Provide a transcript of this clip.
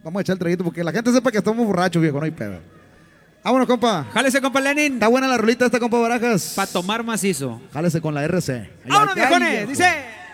Vamos a echar el traguito porque la gente sepa que estamos borrachos, viejo, no hay pedo. Vámonos, compa. Jálese, compa Lenin. Está buena la rolita esta, compa Barajas. Para tomar macizo. Jálese con la RC. ¡Vámonos, Ay, viejones! viejo. Dice...